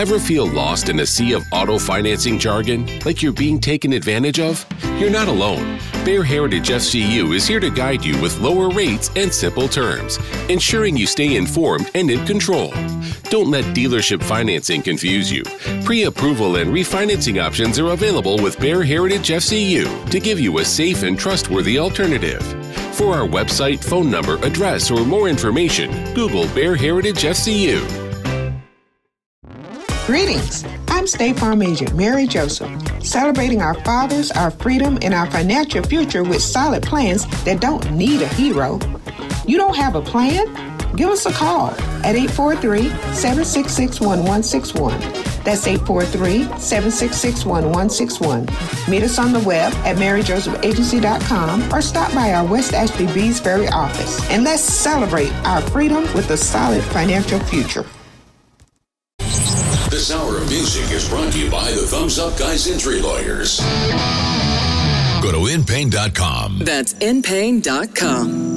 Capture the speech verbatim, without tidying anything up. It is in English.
Ever feel lost in a sea of auto financing jargon, like you're being taken advantage of? You're not alone. Bear Heritage F C U is here to guide you with lower rates and simple terms, ensuring you stay informed and in control. Don't let dealership financing confuse you. Pre-approval and refinancing options are available with Bear Heritage F C U to give you a safe and trustworthy alternative. For our website, phone number, address, or more information, Google Bear Heritage F C U. Greetings. I'm State Farm Agent Mary Joseph, celebrating our fathers, our freedom, and our financial future with solid plans that don't need a hero. You don't have a plan? Give us a call at eight four three, seven six six, one one six one. That's eight four three, seven six six, one one six one. Meet us on the web at mary joseph agency dot com or stop by our West Ashley Bees Ferry office. And let's celebrate our freedom with a solid financial future. This hour of music is brought to you by the Thumbs Up Guys Injury Lawyers. Go to in pain dot com. That's in pain dot com.